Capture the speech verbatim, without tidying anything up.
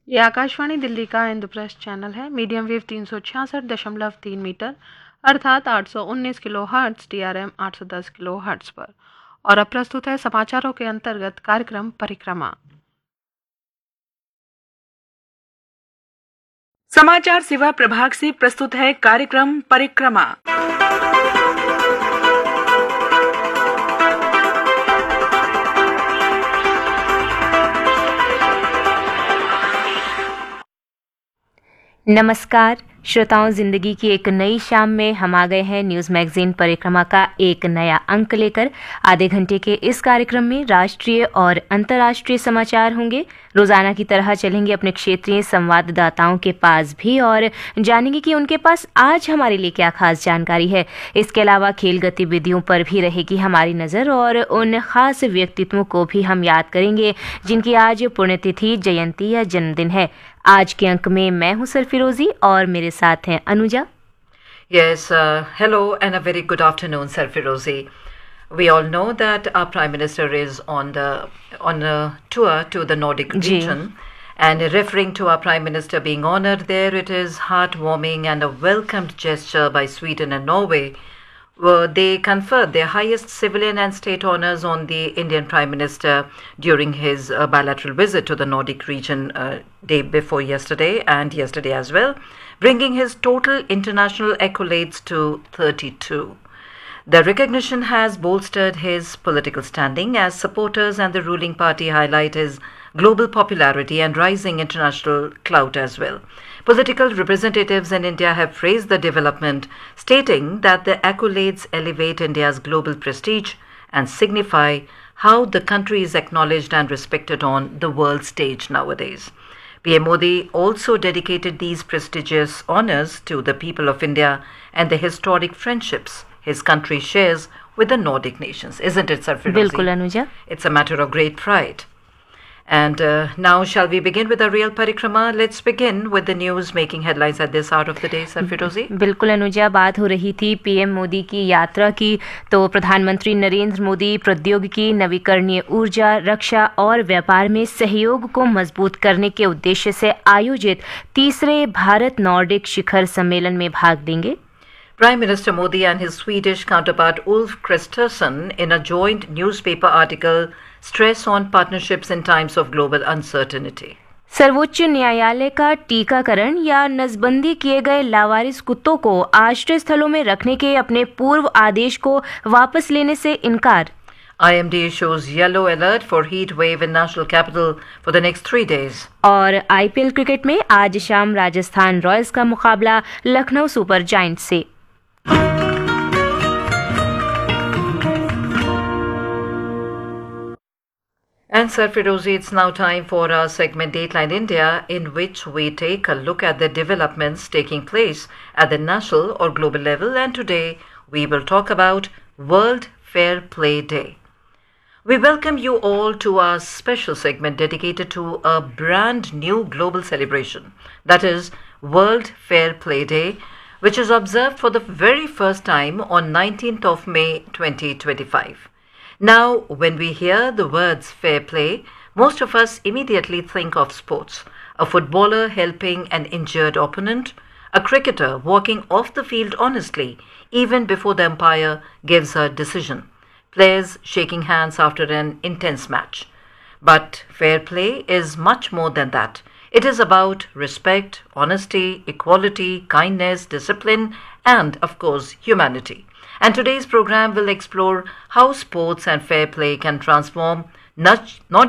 ये आकाशवाणी दिल्ली का इंद्रप्रस्थ चैनल है। मीडियम वेव तीन सौ छियासठ दशमलव तीन मीटर अर्थात आठ सौ उन्नीस kilo hertz, T R M आठ सौ दस किलो हर्ट्ज पर। और अब प्रस्तुत है समाचारों के अंतर्गत कार्यक्रम परिक्रमा। समाचार सेवा प्रभाग से प्रस्तुत है कार्यक्रम परिक्रमा। नमस्कार श्रोताओं, जिंदगी की एक नई शाम में हम आ गए हैं न्यूज मैगजीन परिक्रमा का एक नया अंक लेकर। आधे घंटे के इस कार्यक्रम में राष्ट्रीय और अंतर्राष्ट्रीय समाचार होंगे। रोजाना की तरह चलेंगे अपने क्षेत्रीय संवाददाताओं के पास भी और जानेंगे कि उनके पास आज हमारे लिए क्या खास जानकारी है। इसके अलावा खेल गतिविधियों पर भी रहेगी हमारी नजर और उन खास व्यक्तित्वों को भी हम याद करेंगे जिनकी आज पुण्यतिथि, जयंती या जन्मदिन है। आज के अंक में मैं हूं सरफिरोजी और मेरे साथ हैं Anuja. Yes, uh, hello and a very good afternoon, Sarfirozi. We all know that our Prime Minister is on the on a tour to the Nordic region, and referring to our Prime Minister being honoured there, it is heartwarming and a welcomed gesture by Sweden and Norway. Uh, they conferred their highest civilian and state honours on the Indian Prime Minister during his uh, bilateral visit to the Nordic region uh, day before yesterday and yesterday as well, bringing his total international accolades to thirty-two. The recognition has bolstered his political standing as supporters and the ruling party highlight his global popularity and rising international clout as well. Political representatives in India have praised the development, stating that the accolades elevate India's global prestige and signify how the country is acknowledged and respected on the world stage nowadays. P M Modi also dedicated these prestigious honours to the people of India and the historic friendships his country shares with the Nordic nations. Isn't it, Sarfirozi? बिल्कुल Anuja. It's a matter of great pride. And uh, now shall we begin with a real parikrama? Let's begin with the news making headlines at this hour of the day, Sarfirozi. बिल्कुल अनुजा, बात हो रही थी PM Modi की यात्रा की। तो प्रधानमंत्री नरेंद्र मोदी प्रौद्योगिकी, नवीकरणीय ऊर्जा, रक्षा और व्यापार में सहयोग को मजबूत करने के उद्देश्य से आयोजित तीसरे भारत नॉर्डिक शिखर सम्मेलन में भाग लेंगे। Prime Minister Modi and his Swedish counterpart Ulf Kristersson in a joint newspaper article stress on partnerships in times of global uncertainty. सर्वोच्च न्यायालय का टीकाकरण या नसबंदी किए गए लावारिस कुत्तों को आश्रय स्थलों में रखने के अपने पूर्व आदेश को वापस लेने से इनकार। I M D shows yellow alert for heat wave in national capital for the next three days. और आईपीएल क्रिकेट में आज शाम राजस्थान रॉयल्स का मुकाबला लखनऊ सुपर जायंट्स से। And Sarfirozi, it's now time for our segment Dateline India, in which we take a look at the developments taking place at the national or global level. And today we will talk about World Fair Play Day. We welcome you all to our special segment dedicated to a brand new global celebration, that is World Fair Play Day, which is observed for the very first time on nineteenth of May twenty twenty-five. Now, when we hear the words fair play, most of us immediately think of sports. A footballer helping an injured opponent, a cricketer walking off the field honestly, even before the umpire gives a decision, players shaking hands after an intense match. But fair play is much more than that. It is about respect, honesty, equality, kindness, discipline, and, of course, humanity. And today's program will explore how sports and fair play can transform not, not